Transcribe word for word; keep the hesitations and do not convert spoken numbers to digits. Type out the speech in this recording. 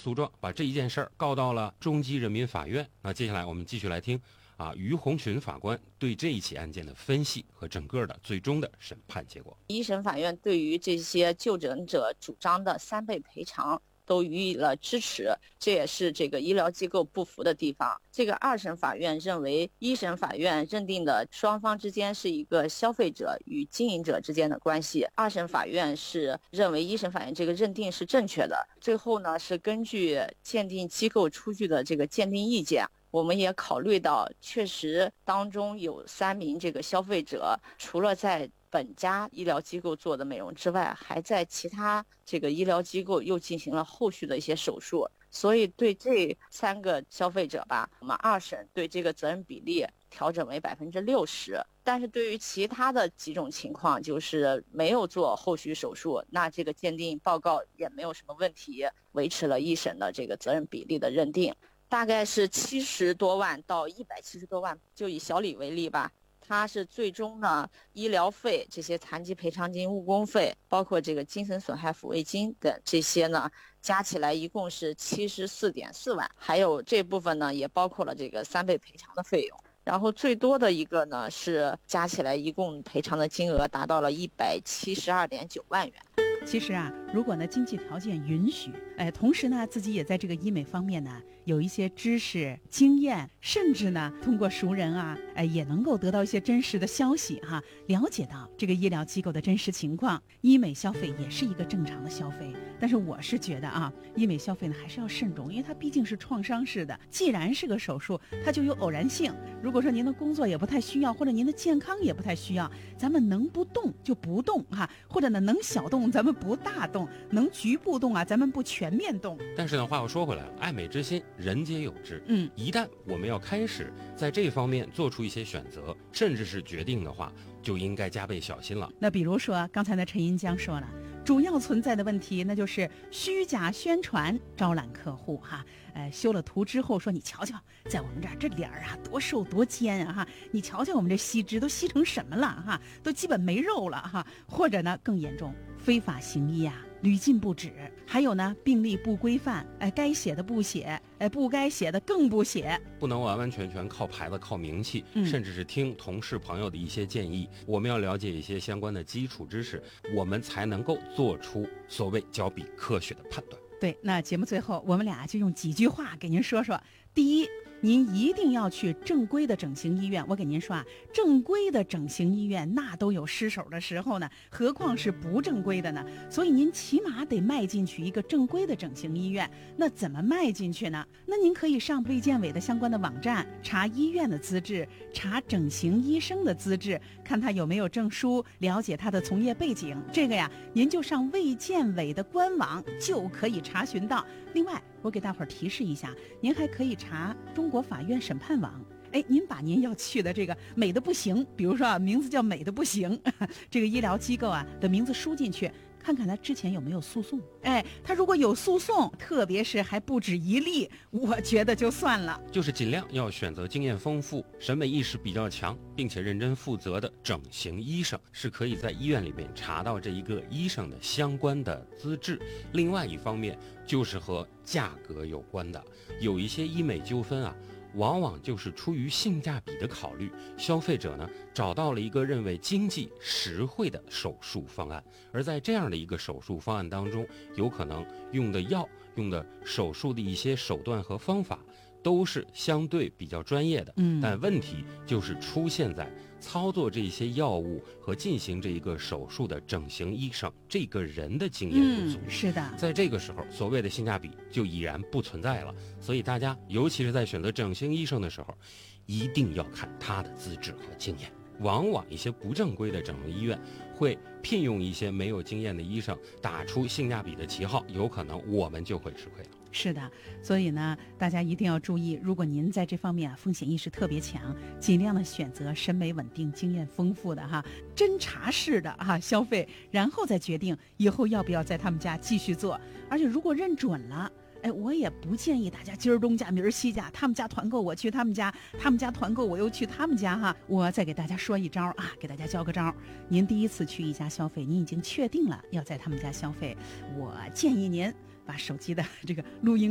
诉状，把这一件事儿告到了中级人民法院。那接下来我们继续来听啊，于红群法官对这一起案件的分析和整个的最终的审判结果。 一审法院对于这些就诊者主张的三倍赔偿都予以了支持，这也是这个医疗机构不服的地方。这个二审法院认为，一审法院认定的双方之间是一个消费者与经营者之间的关系，二审法院是认为一审法院这个认定是正确的。最后呢，是根据鉴定机构出具的这个鉴定意见，我们也考虑到确实当中有三名这个消费者除了在本家医疗机构做的美容之外，还在其他这个医疗机构又进行了后续的一些手术，所以对这三个消费者吧，我们二审对这个责任比例调整为百分之六十。但是对于其他的几种情况，就是没有做后续手术，那这个鉴定报告也没有什么问题，维持了一审的这个责任比例的认定，大概是七十多万到一百七十多万。就以小李为例吧，他是最终呢医疗费、这些残疾赔偿金、误工费，包括这个精神损害抚慰金等这些呢，加起来一共是七十四点四万，还有这部分呢也包括了这个三倍赔偿的费用。然后最多的一个呢是加起来一共赔偿的金额达到了一百七十二点九万元。 其实啊，如果呢经济条件允许，哎，同时呢自己也在这个医美方面呢有一些知识经验，甚至呢通过熟人啊，哎也能够得到一些真实的消息哈，了解到这个医疗机构的真实情况，医美消费也是一个正常的消费。但是我是觉得啊，医美消费呢还是要慎重，因为它毕竟是创伤式的，既然是个手术，它就有偶然性。如果说您的工作也不太需要，或者您的健康也不太需要，咱们能不动就不动哈，或者呢能小动咱们不大动，能局部动啊咱们不全面动。 但是呢，话又说回来了，爱美之心人皆有之。 嗯， 一旦我们要开始在这方面做出一些选择，甚至是决定的话，就应该加倍小心了。 那比如说刚才的陈银江说了，主要存在的问题那就是虚假宣传招揽客户哈，呃，修了图之后说你瞧瞧，在我们这儿这脸儿啊多瘦多尖啊哈，你瞧瞧我们这吸脂都吸成什么了哈，都基本没肉了哈，或者呢更严重，非法行医啊屡禁不止，还有呢病历不规范，哎，该写的不写，哎，不该写的更不写， 不能完完全全靠牌子靠名气， 嗯、 甚至是听同事朋友的一些建议，我们要了解一些相关的基础知识，我们才能够做出所谓较比科学的判断。 对，那节目最后我们俩就用几句话给您说说。第一，您一定要去正规的整形医院。我给您说啊，正规的整形医院那都有失手的时候呢，何况是不正规的呢？所以您起码得迈进去一个正规的整形医院。那怎么迈进去呢？那您可以上卫健委的相关的网站，查医院的资质，查整形医生的资质，看他有没有证书，了解他的从业背景。这个呀，您就上卫健委的官网就可以查询到。另外，我给大伙儿提示一下，您还可以查中国法院审判网。哎，您把您要去的这个美的不行，比如说啊，名字叫美的不行，这个医疗机构啊的名字输进去，看看他之前有没有诉讼。哎，他如果有诉讼，特别是还不止一例，我觉得就算了。 就是尽量要选择经验丰富、审美意识比较强，并且认真负责的整形医生，是可以在医院里面查到这一个医生的相关的资质。另外一方面就是和价格有关的，有一些医美纠纷啊，往往就是出于性价比的考虑，消费者呢找到了一个认为经济实惠的手术方案，而在这样的一个手术方案当中，有可能用的药、用的手术的一些手段和方法都是相对比较专业的， 嗯， 但问题就是出现在操作这些药物和进行这一个手术的整形医生这个人的经验不足， 嗯，是的， 在这个时候，所谓的性价比就已然不存在了。所以大家，尤其是在选择整形医生的时候，一定要看他的资质和经验。往往一些不正规的整容医院会聘用一些没有经验的医生，打出性价比的旗号，有可能我们就会吃亏了。 是的，所以呢，大家一定要注意，如果您在这方面啊风险意识特别强，尽量的选择审美稳定、经验丰富的哈，侦查式的哈消费，然后再决定以后要不要在他们家继续做。而且如果认准了，哎，我也不建议大家今儿东家明儿西家，他们家团购我去他们家，他们家团购我又去他们家哈。我再给大家说一招啊，给大家教个招。您第一次去一家消费，您已经确定了要在他们家消费，我建议您把手机的这个录音